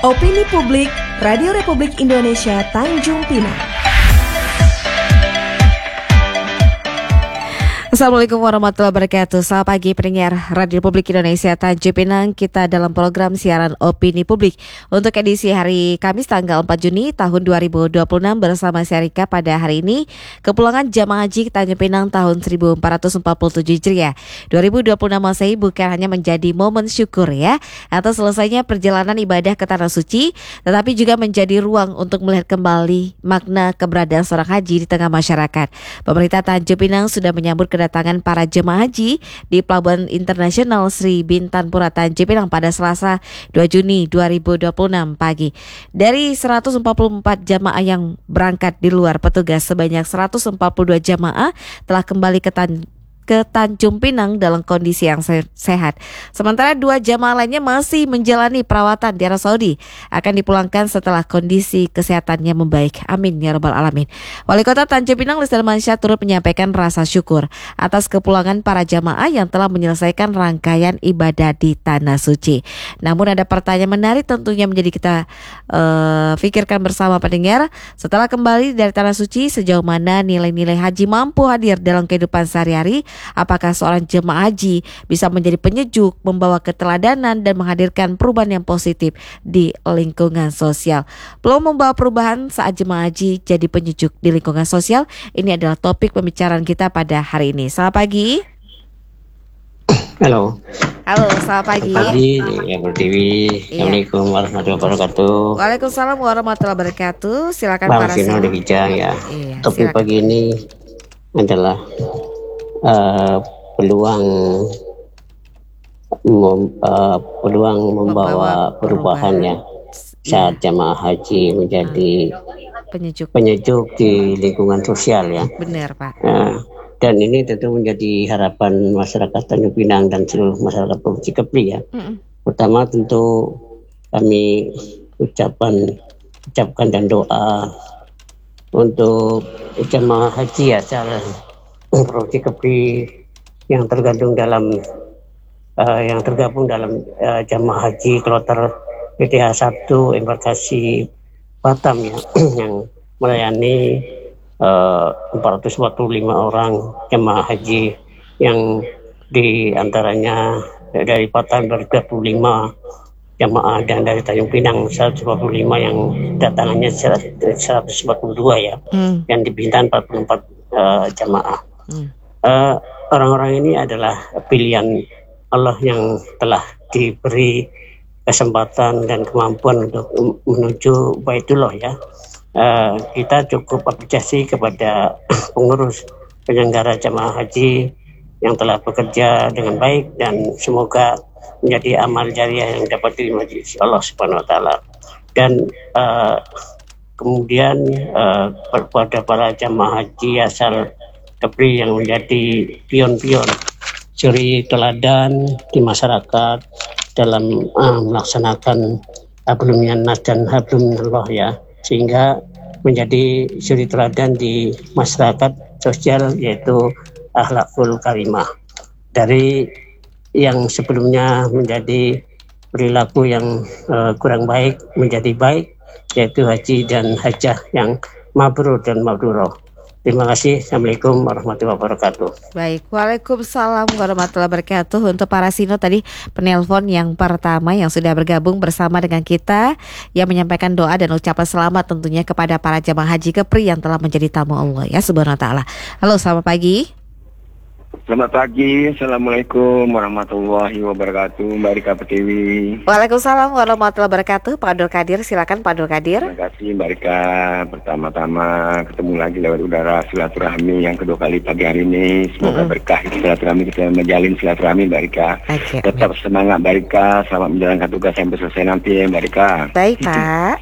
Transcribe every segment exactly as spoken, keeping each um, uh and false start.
Opini Publik, Radio Republik Indonesia Tanjung Pinang. Assalamualaikum warahmatullahi wabarakatuh. Selamat pagi pendengar Radio Republik Indonesia Tanjung Pinang. Kita dalam program siaran Opini Publik untuk edisi hari Kamis tanggal empat Juni tahun dua ribu dua puluh enam bersama saya Rika. Pada hari ini kepulangan jamaah haji Tanjung Pinang tahun seribu empat ratus empat puluh tujuh Hijriah dua ribu dua puluh enam Masehi bukan hanya menjadi momen syukur ya atas selesainya perjalanan ibadah ke Tanah Suci, tetapi juga menjadi ruang untuk melihat kembali makna keberadaan seorang haji di tengah masyarakat. Pemerintah Tanjung Pinang sudah menyambut kedatangan para jemaah haji di Pelabuhan Internasional Sri Bintanpura Tanjung Pinang pada Selasa dua Juni dua ribu dua puluh enam pagi. Dari seratus empat puluh empat jamaah yang berangkat di luar, petugas sebanyak seratus empat puluh dua jamaah telah kembali ke Tan ke Tanjung Pinang dalam kondisi yang se- sehat. Sementara dua jamaah lainnya masih menjalani perawatan di Arab Saudi, akan dipulangkan setelah kondisi kesehatannya membaik. Amin ya rabbal alamin. Wali Kota Tanjung Pinang Lestari Mansyah turut menyampaikan rasa syukur atas kepulangan para jamaah yang telah menyelesaikan rangkaian ibadah di Tanah Suci. Namun ada pertanyaan menarik tentunya menjadi kita uh, pikirkan bersama pendengar. Setelah kembali dari Tanah Suci, sejauh mana nilai-nilai haji mampu hadir dalam kehidupan sehari-hari? Apakah seorang jemaah haji bisa menjadi penyejuk, membawa keteladanan dan menghadirkan perubahan yang positif di lingkungan sosial? Belum membawa perubahan saat jemaah haji jadi penyejuk di lingkungan sosial? Ini adalah topik pembicaraan kita pada hari ini. Selamat pagi. Halo. Halo, selamat pagi. Selamat pagi, ya Pertiwi. Assalamualaikum warahmatullahi wabarakatuh. Waalaikumsalam warahmatullahi wabarakatuh. Silakan Bang para Sino di Kijang ya. Iya, topik silakan. pagi ini adalah uh, peluang mem, uh, peluang membawa, Membawa perubahan, perubahan. ya saat jamaah haji menjadi penyejuk. penyejuk di lingkungan sosial ya. Benar, Pak. Uh, dan ini tentu menjadi harapan masyarakat Tanjung Pinang dan seluruh masyarakat Provinsi Kepri ya. Mm-mm. Pertama tentu kami ucapan ucapkan dan doa untuk jamaah haji asal Provinsi Kepri yang tergabung dalam uh, yang tergabung dalam uh, jamaah haji kloter P T H satu embarkasi Batam ya yang melayani uh, empat ratus empat puluh lima orang jamaah haji yang di antaranya dari Batam dua puluh lima jamaah dan dari Tanjung Pinang seratus empat puluh lima yang datangannya seratus empat puluh dua ya, hmm. yang di Bintan empat puluh empat uh, jamaah. Hmm. Uh, orang-orang ini adalah pilihan Allah yang telah diberi kesempatan dan kemampuan untuk menuju Baitullah ya. Uh, kita cukup apresiasi kepada pengurus penyelenggara jamaah haji yang telah bekerja dengan baik dan semoga menjadi amal jariah yang dapat diterima di sisi Allah Subhanahu wa taala. Dan uh, kemudian uh, kepada para jamaah haji asal Kepri yang menjadi pion-pion suri teladan di masyarakat dalam uh, melaksanakan hablum minannas dan hablum minallah ya, sehingga menjadi suri teladan di masyarakat sosial yaitu akhlakul karimah. Dari yang sebelumnya menjadi perilaku yang uh, kurang baik menjadi baik, yaitu haji dan hajah yang mabrur dan mabruroh. Terima kasih. Assalamualaikum warahmatullahi wabarakatuh. Baik, waalaikumsalam warahmatullahi wabarakatuh. Untuk para Sino tadi penelpon yang pertama yang sudah bergabung bersama dengan kita, yang menyampaikan doa dan ucapan selamat tentunya kepada para jamaah haji Kepri yang telah menjadi tamu Allah ya Subhanahu wa taala. Halo, selamat pagi. Selamat pagi, Assalamualaikum warahmatullahi wabarakatuh, Mbak Rika Pertiwi. Waalaikumsalam warahmatullahi wabarakatuh, Pak Abdul Qadir, silakan Pak Abdul Qadir. Terima kasih Mbak Rika, pertama-tama ketemu lagi lewat udara silaturahmi yang kedua kali pagi hari ini. Semoga mm-hmm. berkah silaturahmi, kita menjalin silaturahmi Mbak Rika. Okay, Tetap amin. Semangat Mbak Rika, selamat menjalankan tugas sampai selesai nanti ya Mbak Rika. Baik Pak.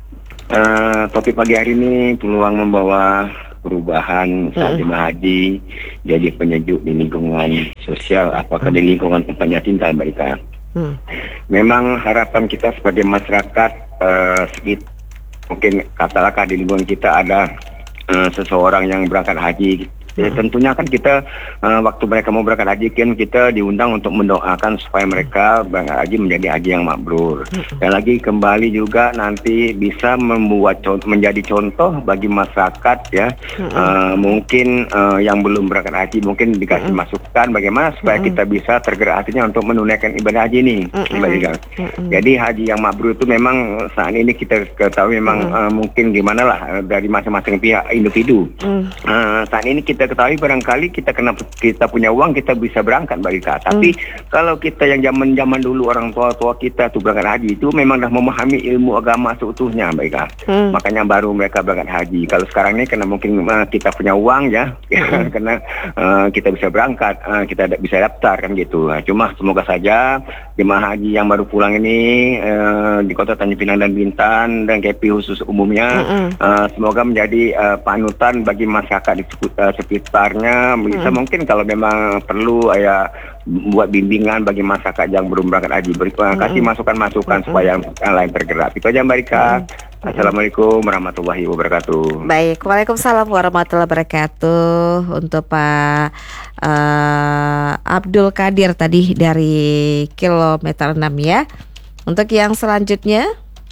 Uh, topik pagi hari ini peluang membawa perubahan saat jemaah haji jadi penyejuk di lingkungan sosial, apakah di lingkungan tempatnya cinta Mbak Rika. Hmm. Memang harapan kita sebagai masyarakat uh, sedikit mungkin katakanlah di lingkungan kita ada uh, seseorang yang berangkat haji Ya, tentunya kan kita uh, waktu mereka mau berangkat haji kan kita diundang untuk mendoakan supaya mereka berangkat haji menjadi haji yang mabrur. Dan lagi kembali juga nanti bisa membuat contoh, menjadi contoh bagi masyarakat ya. Uh, mungkin uh, yang belum berangkat haji mungkin dikasih masukan bagaimana supaya kita bisa tergerak hatinya untuk menunaikan ibadah haji ini. Ibadah. Jadi haji yang mabrur itu memang saat ini kita ketahui memang uh, mungkin gimana lah uh, dari masing-masing pihak individu. Uh, saat ini kita ketahui barangkali kita kena kita punya uang kita bisa berangkat Mbak Rika. Tapi hmm. kalau kita yang zaman-zaman dulu orang tua-tua kita tuh berangkat haji itu memang dah memahami ilmu agama seutuhnya Mbak Rika. Hmm. Makanya baru mereka berangkat haji. Kalau sekarang ini karena mungkin uh, kita punya uang ya, hmm. karena uh, kita bisa berangkat, uh, kita bisa daftar kan gitu. Nah, cuma semoga saja jemaah haji yang baru pulang ini uh, di Kota Tanjung Pinang dan Bintan dan K P khusus umumnya hmm. uh, semoga menjadi uh, panutan bagi masyarakat di uh, sekitarnya bisa hmm. mungkin kalau memang perlu ya buat bimbingan bagi masyarakat yang belum berangkat haji beri hmm. kasih masukan-masukan hmm. supaya yang lain tergerak. Itu aja Mbak Rika. Hmm. Assalamualaikum warahmatullahi wabarakatuh. Baik, waalaikumsalam warahmatullahi wabarakatuh. Untuk Pak uh, Abdul Qadir tadi dari kilometer enam ya. Untuk yang selanjutnya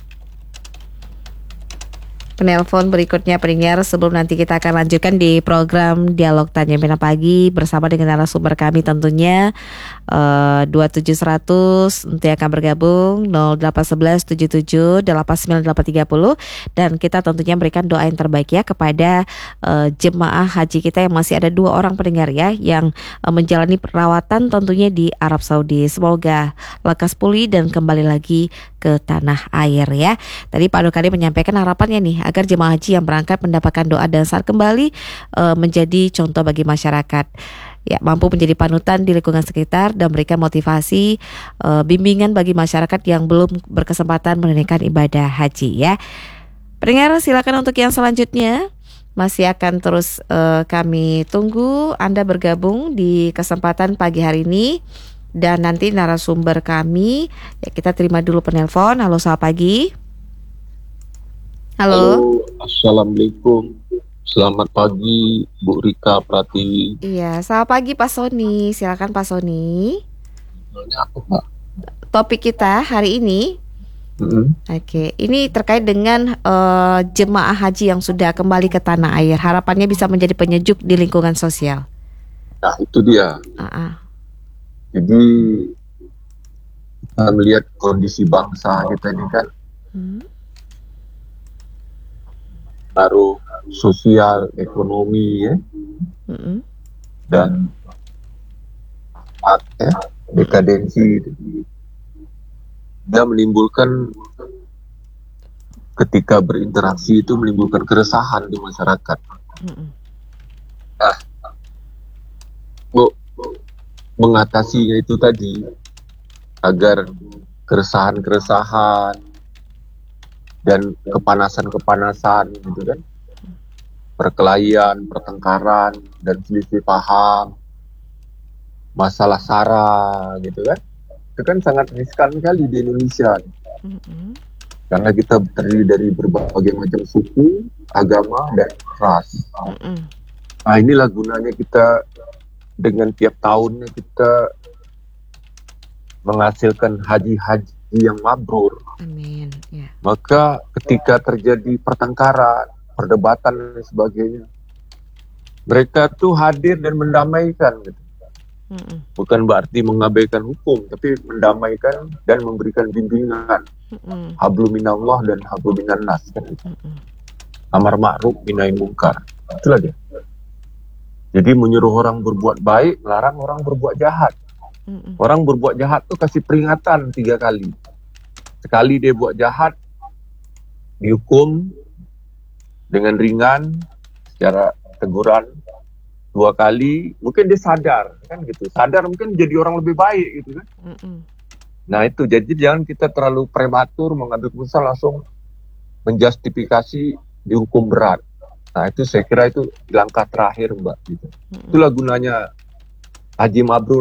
penelpon berikutnya pendengar, sebelum nanti kita akan lanjutkan di program Dialog Tanya Jam enam pagi bersama dengan narasumber kami tentunya uh, dua tujuh seratus untuk yang akan bergabung nol delapan satu satu tujuh tujuh delapan sembilan delapan tiga nol dan kita tentunya berikan doa yang terbaik ya kepada uh, jemaah haji kita yang masih ada dua orang pendengar ya yang uh, menjalani perawatan tentunya di Arab Saudi. Semoga lekas pulih dan kembali lagi ke tanah air ya. Tadi Pak Dokadi menyampaikan harapannya nih agar jemaah haji yang berangkat mendapatkan doa dan saat kembali uh, menjadi contoh bagi masyarakat. Ya, mampu menjadi panutan di lingkungan sekitar dan memberikan motivasi uh, bimbingan bagi masyarakat yang belum berkesempatan menunaikan ibadah haji ya. Pendengar, silakan untuk yang selanjutnya. Masih akan terus uh, kami tunggu Anda bergabung di kesempatan pagi hari ini. Dan nanti narasumber kami ya, kita terima dulu penelpon. Halo, selamat pagi. Halo. Halo, assalamualaikum. Selamat pagi Bu Rika Pratiwi. Iya, selamat pagi Pak Sony. Silakan Pak Sony. Ini aku Pak. Topik kita hari ini. Mm-hmm. Oke, ini terkait dengan uh, jemaah haji yang sudah kembali ke tanah air. Harapannya bisa menjadi penyejuk di lingkungan sosial. Nah, itu dia. Uh-uh. Jadi kita melihat kondisi bangsa kita ini kan hmm. baru sosial, ekonomi ya, hmm. dan ya, dekadensi. Dia menimbulkan ketika berinteraksi itu menimbulkan keresahan di masyarakat. Hmm. Nah, Bu, mengatasinya itu tadi agar keresahan-keresahan dan kepanasan-kepanasan gitu kan, perkelahian, pertengkaran dan selisih paham, masalah sara gitu kan, itu kan sangat riskan sekali di Indonesia. Mm-hmm. Karena kita terdiri dari berbagai macam suku, agama dan ras. Mm-hmm. Nah, inilah gunanya kita dengan tiap tahunnya kita menghasilkan haji-haji yang mabrur. Amin. Ya. Maka ketika terjadi pertengkaran, perdebatan dan sebagainya, mereka tuh hadir dan mendamaikan gitu. Mm-mm. Bukan berarti mengabaikan hukum, tapi mendamaikan dan memberikan bimbingan. Mm-mm. Hablum minallah dan hablum minan nas kan gitu. Amar ma'ruf nahi munkar. Itulah dia. Jadi menyuruh orang berbuat baik, melarang orang berbuat jahat. Mm-mm. Orang berbuat jahat tuh kasih peringatan tiga kali. Sekali dia buat jahat, dihukum dengan ringan secara teguran. Dua kali, mungkin dia sadar, kan gitu. Sadar mungkin jadi orang lebih baik gitu kan. Mm-mm. Nah itu, jadi jangan kita terlalu prematur mengambil keputusan langsung menjustifikasi dihukum berat. Nah itu saya kira itu langkah terakhir Mbak gitu. Mm-hmm. Itulah gunanya haji mabrur